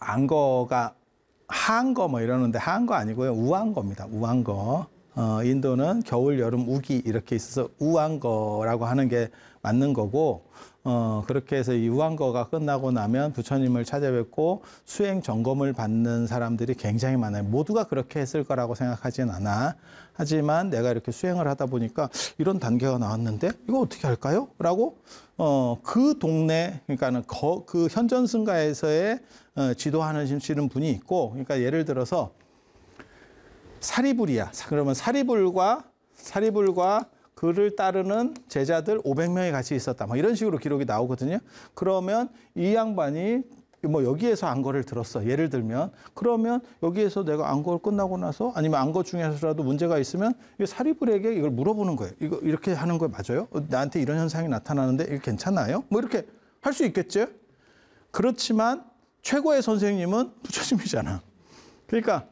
안거가 하안거 뭐 이러는데 하안거 아니고요. 우안거입니다. 우안거. 인도는 겨울, 여름, 우기 이렇게 있어서 우안거라고 하는 게 맞는 거고, 그렇게 해서 이 우안거가 끝나고 나면 부처님을 찾아뵙고 수행 점검을 받는 사람들이 굉장히 많아요. 모두가 그렇게 했을 거라고 생각하진 않아. 하지만 내가 이렇게 수행을 하다 보니까 이런 단계가 나왔는데 이거 어떻게 할까요? 라고 그 동네, 그러니까는 그 현전승가에서의 지도하시는 분이 있고, 그러니까 예를 들어서 사리불이야. 그러면 사리불과 그를 따르는 제자들 500명이 같이 있었다. 뭐 이런 식으로 기록이 나오거든요. 그러면 이 양반이 뭐 여기에서 안거를 들었어. 예를 들면 그러면 여기에서 내가 안거를 끝나고 나서 아니면 안거 중에서라도 문제가 있으면 사리불에게 이걸 물어보는 거예요. 이거 이렇게 하는 거 맞아요? 나한테 이런 현상이 나타나는데 이게 괜찮나요? 뭐 이렇게 할 수 있겠죠. 그렇지만 최고의 선생님은 부처님이잖아. 그러니까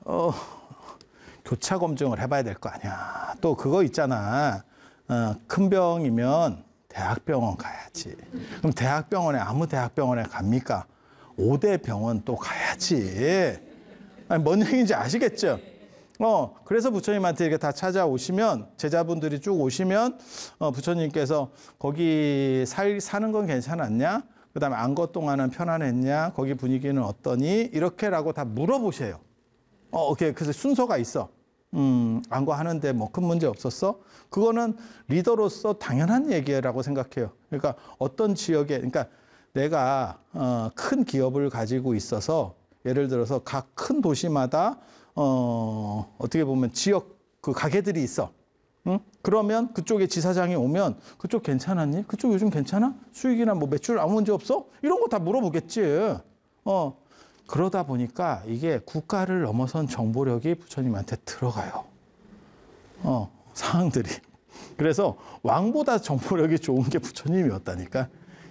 교차 검증을 해봐야 될 거 아니야. 또 그거 있잖아. 큰 병이면 대학병원 가야지. 그럼 대학병원에 아무 대학병원에 갑니까? 5대 병원 또 가야지. 아니, 뭔 얘기인지 아시겠죠? 그래서 부처님한테 이렇게 다 찾아오시면, 제자분들이 쭉 오시면 부처님께서 거기 사는 건 괜찮았냐? 그다음에 안거 동안은 편안했냐? 거기 분위기는 어떠니? 이렇게라고 다 물어보세요. 그래서 순서가 있어. 안거 하는데 뭐 큰 문제 없었어? 그거는 리더로서 당연한 얘기라고 생각해요. 그러니까 어떤 지역에, 그러니까 내가 큰 기업을 가지고 있어서 예를 들어서 각 큰 도시마다 어떻게 보면 지역 그 가게들이 있어. 응? 그러면 그쪽에 지사장이 오면 그쪽 괜찮았니? 그쪽 요즘 괜찮아? 수익이나 뭐 매출 아무 문제 없어? 이런 거 다 물어보겠지. 그러다 보니까 이게 국가를 넘어선 정보력이 부처님한테 들어가요. 상황들이. 그래서 왕보다 정보력이 좋은 게 부처님이었다니까.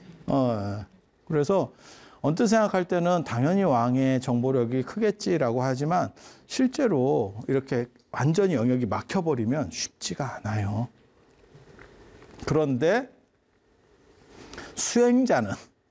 그래서 언뜻 생각할 때는 당연히 왕의 정보력이 크겠지라고 하지만 실제로 이렇게 완전히 영역이 막혀버리면 쉽지가 않아요. 그런데 수행자는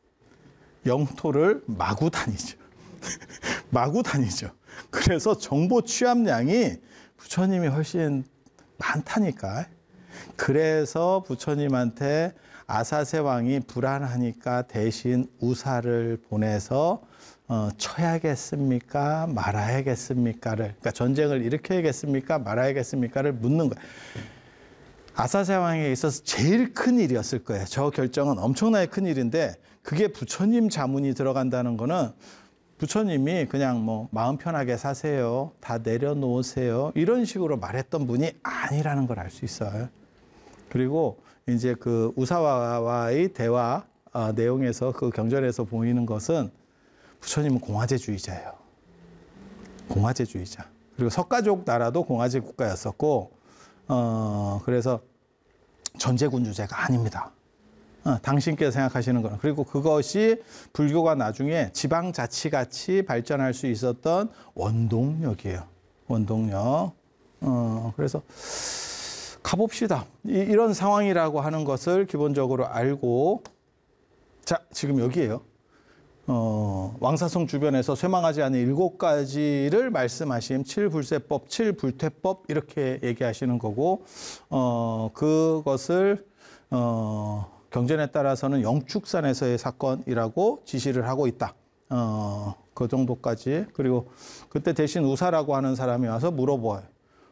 영토를 마구 다니죠. 마구 다니죠. 그래서 정보 취합량이 부처님이 훨씬 많다니까. 그래서 부처님한테 아사세 왕이 불안하니까 대신 우사를 보내서 쳐야겠습니까? 말아야겠습니까를, 그러니까 전쟁을 일으켜야겠습니까? 말아야겠습니까를 묻는 거예요. 아사세 왕에게 있어서 제일 큰 일이었을 거예요. 저 결정은 엄청나게 큰 일인데 그게 부처님 자문이 들어간다는 거는 부처님이 그냥 뭐 마음 편하게 사세요. 다 내려놓으세요. 이런 식으로 말했던 분이 아니라는 걸 알 수 있어요. 그리고 이제 그 우사와의 대화 내용에서 그 경전에서 보이는 것은 부처님은 공화제주의자예요. 공화제주의자. 그리고 석가족 나라도 공화제 국가였었고, 그래서 전제군주제가 아닙니다. 당신께서 생각하시는 거는. 그리고 그것이 불교가 나중에 지방자치같이 발전할 수 있었던 원동력이에요. 원동력. 그래서 가봅시다. 이런 상황이라고 하는 것을 기본적으로 알고, 자, 지금 여기에요. 왕사성 주변에서 쇠망하지 않은 7가지를 말씀하신 7불세법, 7불퇴법 이렇게 얘기하시는 거고, 그것을 경전에 따라서는 영축산에서의 사건이라고 지시를 하고 있다. 그 정도까지. 그리고 그때 대신 우사라고 하는 사람이 와서 물어봐요.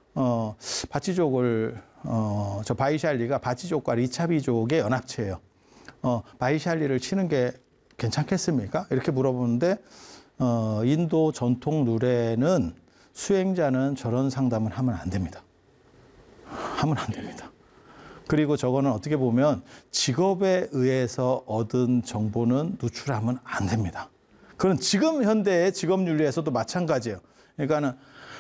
바치족을 저 바이샬리가 바치족과 리차비족의 연합체예요. 바이샬리를 치는 게 괜찮겠습니까? 이렇게 물어보는데 인도 전통 룰에는 수행자는 저런 상담을 하면 안 됩니다. 하면 안 됩니다. 그리고 저거는 어떻게 보면 직업에 의해서 얻은 정보는 누출하면 안 됩니다. 그건 지금 현대의 직업윤리에서도 마찬가지예요. 그러니까는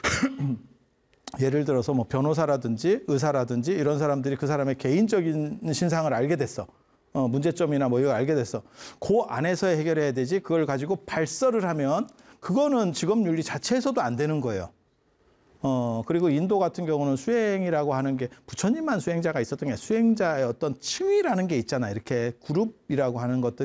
예를 들어서 뭐 변호사라든지 의사라든지 이런 사람들이 그 사람의 개인적인 신상을 알게 됐어. 문제점이나 뭐 이거 알게 됐어. 그 안에서 해결해야 되지. 그걸 가지고 발설을 하면 그거는 직업윤리 자체에서도 안 되는 거예요. 그리고 인도 같은 경우는 수행이라고 하는 게 부처님만 수행자가 있었던 게 수행자의 어떤 층위라는 게 있잖아. 이렇게 그룹이라고 하는 것들이